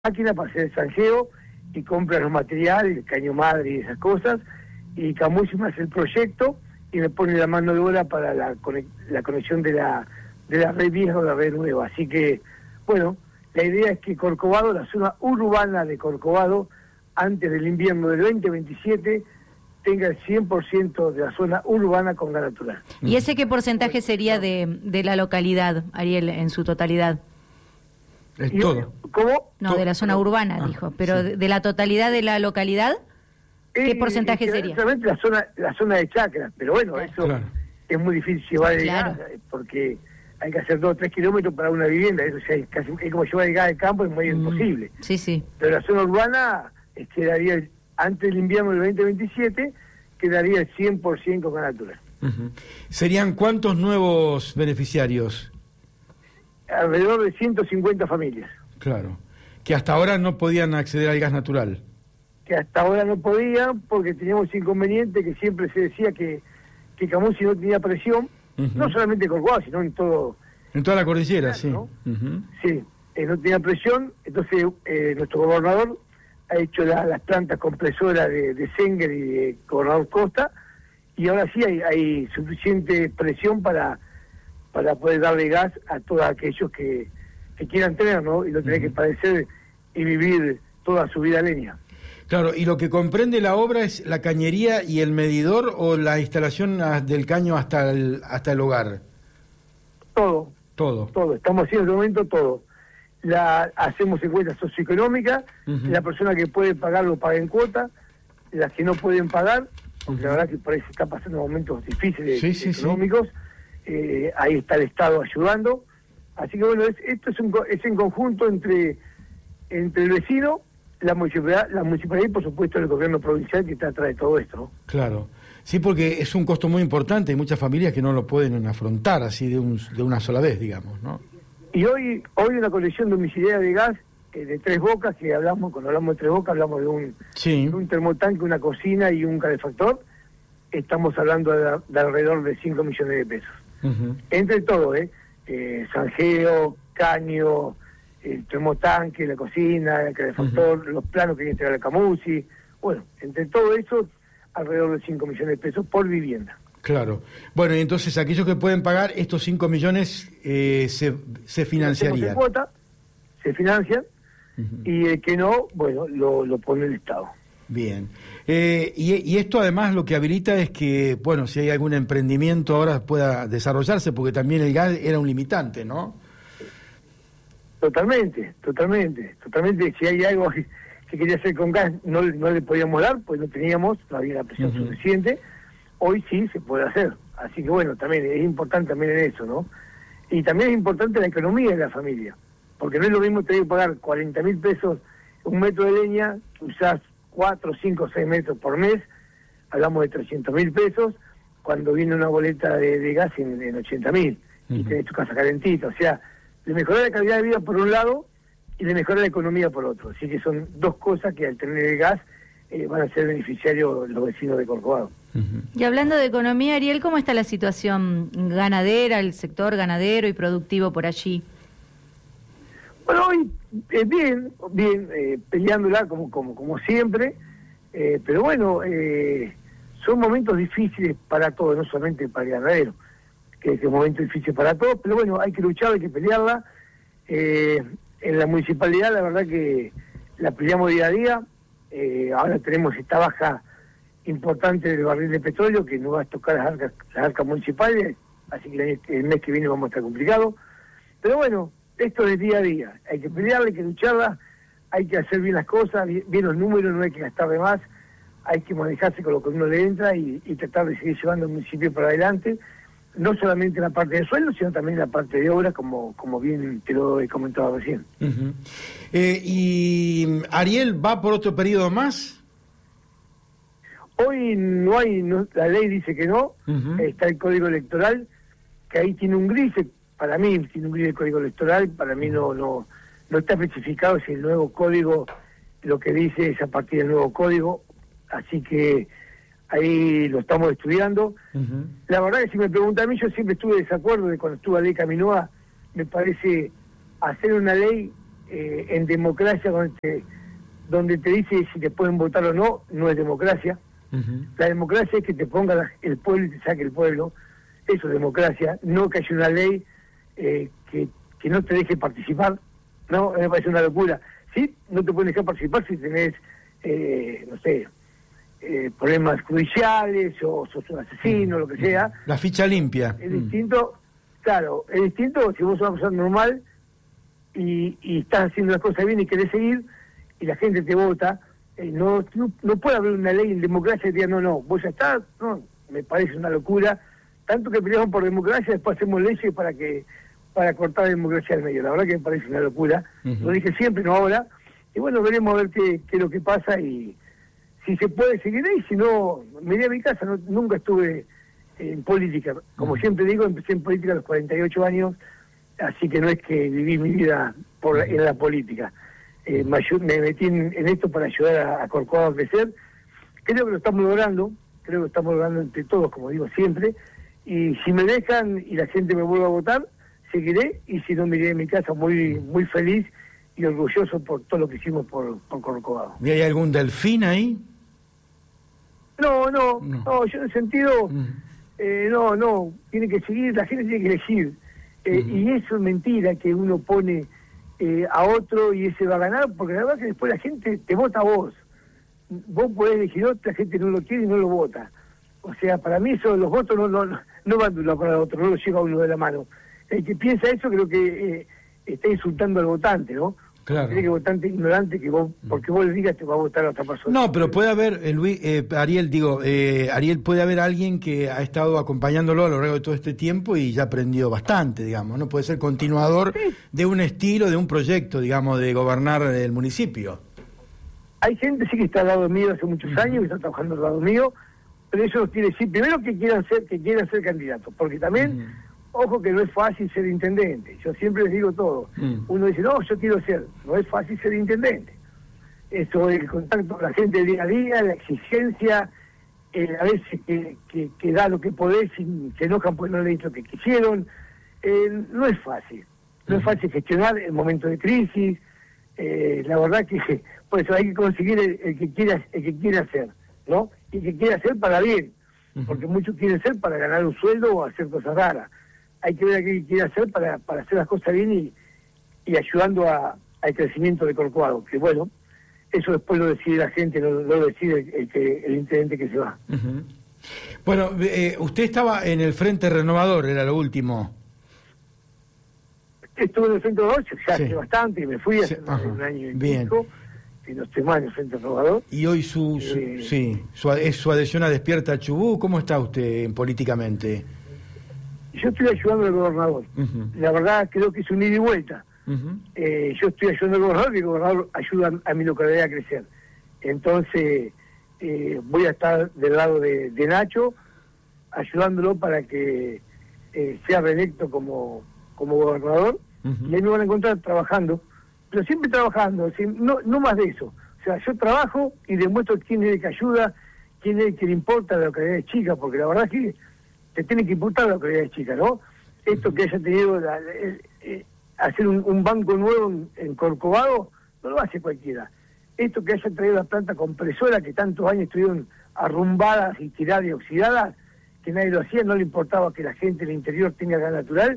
máquina para hacer el zanjeo y compra los materiales, el caño madre y esas cosas, y Camusi me hace el proyecto y me pone la mano de obra para la conexión de la red vieja o la red nueva. Así que, bueno, la idea es que Corcovado, la zona urbana de Corcovado, antes del invierno del 2027, tenga el 100% de la zona urbana con gas natural. ¿Y ese qué porcentaje sería de la localidad, Ariel, en su totalidad? Es todo. ¿Cómo? No, de la zona urbana, dijo, pero de la totalidad de la localidad, ¿qué porcentaje sería? Exactamente la zona de chacras, pero bueno, eso es muy difícil llevar el gas, porque hay que hacer 2 o 3 kilómetros para una vivienda, eso ya es como llevar el gas del campo, es muy imposible. Sí, sí. Pero la zona urbana quedaría, antes del invierno del 2027, quedaría el 100% con gas natural. ¿Serían cuántos nuevos beneficiarios? Alrededor de 150 familias. Claro, que hasta ahora no podían acceder al gas natural. Que hasta ahora no podían porque teníamos inconveniente que siempre se decía que Camusi no tenía presión, no solamente en Corcovado, sino en todo... En toda la cordillera, sí. ¿No? Sí, no tenía presión, entonces nuestro gobernador ha hecho las plantas compresoras de Senger y de Gobernador Costa, y ahora sí hay suficiente presión para poder darle gas a todos aquellos que quieran tener, ¿no? Y no tener que padecer y vivir toda su vida leña. Claro, ¿y lo que comprende la obra es la cañería y el medidor o la instalación del caño hasta el hogar? Todo. Estamos haciendo en este momento todo. Hacemos encuestas socioeconómicas, la persona que puede pagar lo paga en cuota, las que no pueden pagar, porque la verdad que por ahí se está pasando momentos difíciles económicos, ahí está el Estado ayudando. Así que bueno, esto es en conjunto entre el vecino, la municipalidad y por supuesto el gobierno provincial que está atrás de todo esto, ¿no? Claro, sí, porque es un costo muy importante, hay muchas familias que no lo pueden afrontar así de una sola vez, digamos, ¿no? Y hoy una conexión domiciliaria de gas de 3 bocas, que cuando hablamos de 3 bocas hablamos de un termotanque, una cocina y un calefactor, estamos hablando de alrededor de 5 millones de pesos. Entre todo, zanjeo, caño, el termotanque, la cocina, el calefactor, los planos que hay que entregar a Camusi, bueno, entre todo eso, alrededor de 5 millones de pesos por vivienda. Claro. Bueno, y entonces aquellos que pueden pagar estos 5 millones se financiarían. Se financian, y el que no, bueno, lo pone el Estado. Bien. Y esto además lo que habilita es que, bueno, si hay algún emprendimiento ahora pueda desarrollarse, porque también el gas era un limitante, ¿no? Totalmente. Si hay algo que quería hacer con gas, no le podíamos dar, pues no había la presión suficiente. Hoy sí se puede hacer. Así que bueno, también es importante también en eso, ¿no? Y también es importante la economía de la familia, porque no es lo mismo tener que pagar 40.000 pesos un metro de leña, que usás 4, 5, 6 metros por mes, hablamos de 300.000 pesos, cuando viene una boleta de gas en 80.000, y tenés tu casa calentita. O sea, le mejora la calidad de vida por un lado y le mejora la economía por otro. Así que son 2 cosas que al tener el gas van a ser beneficiarios los vecinos de Corcovado. Y hablando de economía, Ariel, ¿cómo está la situación ganadera, el sector ganadero y productivo por allí? Bueno, hoy bien, peleándola como siempre, pero bueno, son momentos difíciles para todos, no solamente para el ganadero, que es un momento difícil para todos, pero bueno, hay que luchar, hay que pelearla. En la municipalidad, la verdad que la peleamos día a día. Ahora tenemos esta baja importante del barril de petróleo que nos va a tocar las arcas municipales, así que el mes que viene vamos a estar complicados. Pero bueno, esto es día a día, hay que pelearla, hay que lucharla, hay que hacer bien las cosas, bien los números, no hay que gastar de más, hay que manejarse con lo que uno le entra y tratar de seguir llevando el municipio para adelante, no solamente en la parte de sueldo, sino también en la parte de obra, como bien te lo he comentado recién. ¿Y Ariel va por otro periodo más? Hoy la ley dice que no, está el Código Electoral, que ahí tiene un gris, para mí tiene un gris el Código Electoral, para mí no está especificado si el nuevo código, lo que dice es a partir del nuevo código, así que ahí lo estamos estudiando. La verdad que si me preguntan a mí, yo siempre estuve de desacuerdo de cuando estuvo la ley Caminoa, me parece hacer una ley en democracia donde te dice si te pueden votar o no, no es democracia. La democracia es que te ponga el pueblo y te saque el pueblo. Eso es democracia. No que haya una ley que no te deje participar. No, me parece una locura. Sí, no te pueden dejar participar si tenés, no sé, problemas judiciales o sos un asesino, lo que sea. La ficha limpia. Es distinto, claro, es distinto si vos sos una persona normal y estás haciendo las cosas bien y querés seguir y la gente te vota. No puede haber una ley en democracia que diga, no, vos ya estás, no, me parece una locura. Tanto que peleamos por democracia, después hacemos leyes para cortar la democracia al medio. La verdad que me parece una locura. Lo dije siempre, no ahora. Y bueno, veremos a ver qué es lo que pasa y si se puede seguir ahí, si no, me iré a mi casa. Nunca estuve en política. Como siempre digo, empecé en política a los 48 años, así que no es que viví mi vida en la política. Me metí en esto para ayudar a Corcovado a crecer. Creo que lo estamos logrando entre todos, como digo siempre, y si me dejan y la gente me vuelve a votar, seguiré, y si no, me iré a mi casa muy muy feliz y orgulloso por todo lo que hicimos por Corcovado. ¿Y hay algún delfín ahí? No, yo en el sentido, no, tiene que seguir, la gente tiene que elegir, y eso es mentira que uno pone a otro y ese va a ganar, porque la verdad que después la gente te vota a vos. Vos podés elegir otro, la gente no lo quiere y no lo vota. O sea, para mí eso, los votos no van de uno para el otro, no lo lleva uno de la mano. El que piensa eso creo que está insultando al votante, ¿no? Claro. Tiene que votante ignorante que vos, porque vos le digas te va a votar a otra persona. No, pero puede haber, Ariel, puede haber alguien que ha estado acompañándolo a lo largo de todo este tiempo y ya aprendió bastante, digamos, ¿no? Puede ser continuador de un estilo, de un proyecto, digamos, de gobernar el municipio. Hay gente sí que está al lado mío hace muchos años, que está trabajando al lado mío, pero eso quiere decir, primero que quieran ser candidatos, porque también, ojo que no es fácil ser intendente. Yo siempre les digo todo. Uno dice, no, yo quiero ser. No es fácil ser intendente. Eso, el contacto con la gente del día a día, la exigencia, a veces que da lo que podés y se enojan porque no le dicho lo que quisieron. No es fácil. No es fácil gestionar en momentos de crisis. La verdad que por eso hay que conseguir el que quiera hacer, ¿no? Y que quiera hacer para bien. Porque muchos quieren ser para ganar un sueldo o hacer cosas raras. Hay que ver a qué quiere hacer para hacer las cosas bien y ayudando al crecimiento de Corcovado. Que bueno, eso después lo decide la gente, no lo decide el intendente que se va. Bueno, usted estaba en el Frente Renovador, era lo último. Estuve en el Frente Renovador, ya hace bastante, me fui hace un año y pico, y no estoy más en el Frente Renovador. Y hoy su adhesión a Despierta Chubut, ¿cómo está usted políticamente? Yo estoy ayudando al gobernador. La verdad creo que es un ida y vuelta. Yo estoy ayudando al gobernador y el gobernador ayuda a mi localidad a crecer. Entonces voy a estar del lado de Nacho, ayudándolo para que sea reelecto como gobernador. Y ahí me van a encontrar trabajando, pero siempre trabajando, no más de eso. O sea, yo trabajo y demuestro quién es el que ayuda, quién es el que le importa la localidad de chica, porque la verdad es que te tiene que importar la localidad de chica, ¿no? Esto que haya tenido, hacer un banco nuevo en Corcovado, no lo hace cualquiera. Esto que haya traído la planta compresora, que tantos años estuvieron arrumbadas y tiradas y oxidadas, que nadie lo hacía, no le importaba que la gente del interior tenga gas natural.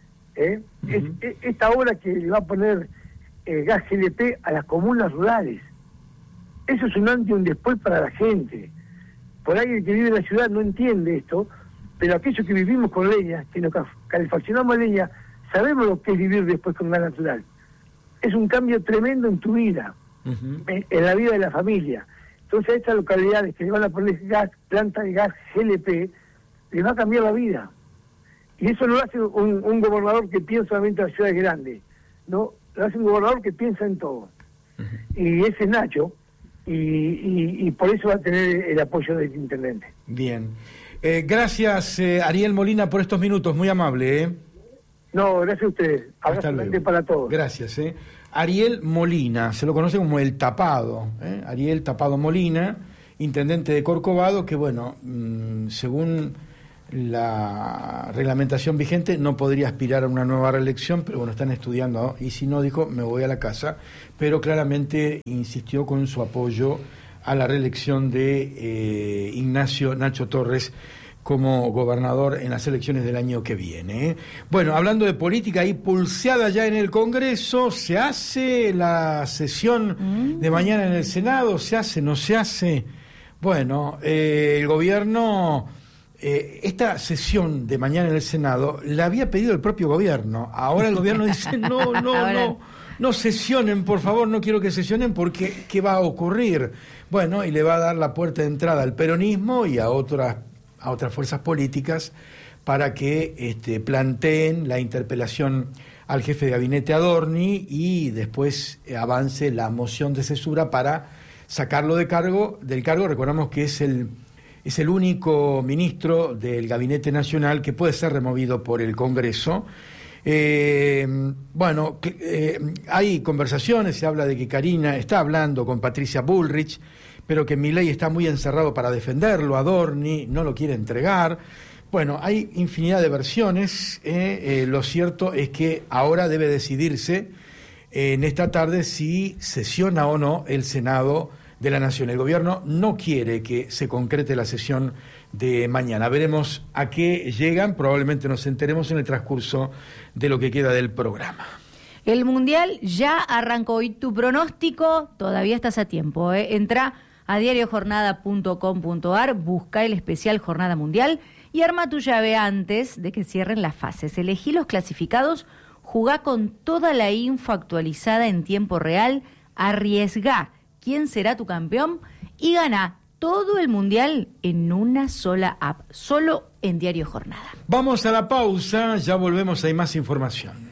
Esta obra que le va a poner gas GLP a las comunas rurales, eso es un antes y un después para la gente. Por ahí el que vive en la ciudad no entiende esto, pero aquellos que vivimos con leña, que nos calefaccionamos a leña, sabemos lo que es vivir después con gas natural. Es un cambio tremendo en tu vida, en la vida de la familia. Entonces a estas localidades que le van a poner planta de gas GLP, les va a cambiar la vida. Y eso no lo hace un gobernador que piensa solamente en las ciudades grandes, ¿no? Lo hace un gobernador que piensa en todo. Y ese es Nacho, y por eso va a tener el apoyo del intendente. Bien. Gracias, Ariel Molina, por estos minutos, muy amable. No, gracias a ustedes. Abrazo grande para todos. Gracias. Ariel Molina, se lo conoce como el Tapado, Ariel Tapado Molina, intendente de Corcovado, que bueno, según la reglamentación vigente, no podría aspirar a una nueva reelección, pero bueno, están estudiando, ¿no? Y si no, dijo, me voy a la casa, pero claramente insistió con su apoyo a la reelección de Ignacio Nacho Torres como gobernador en las elecciones del año que viene, ¿eh? Bueno, hablando de política, ahí pulseada ya en el Congreso, ¿se hace la sesión de mañana en el Senado? ¿Se hace, no se hace? Bueno, el gobierno, esta sesión de mañana en el Senado la había pedido el propio gobierno. Ahora el gobierno dice, no sesionen, por favor, no quiero que sesionen porque ¿qué va a ocurrir? Bueno, y le va a dar la puerta de entrada al peronismo y a otras fuerzas políticas para que planteen la interpelación al jefe de gabinete Adorni y después avance la moción de censura para sacarlo del cargo. Recordamos que es el único ministro del Gabinete Nacional que puede ser removido por el Congreso. Hay conversaciones, se habla de que Karina está hablando con Patricia Bullrich, pero que Milei está muy encerrado para defenderlo, Adorni no lo quiere entregar. Bueno, hay infinidad de versiones. Lo cierto es que ahora debe decidirse en esta tarde si sesiona o no el Senado de la Nación. El gobierno no quiere que se concrete la sesión de mañana. Veremos a qué llegan, probablemente nos enteremos en el transcurso de lo que queda del programa. El Mundial ya arrancó y tu pronóstico todavía estás a tiempo, ¿eh? Entra a diariojornada.com.ar, busca el especial Jornada Mundial y arma tu llave antes de que cierren las fases. Elegí los clasificados, jugá con toda la info actualizada en tiempo real, arriesgá quién será tu campeón y gana todo el Mundial en una sola app, solo en Diario Jornada. Vamos a la pausa, ya volvemos, hay más información.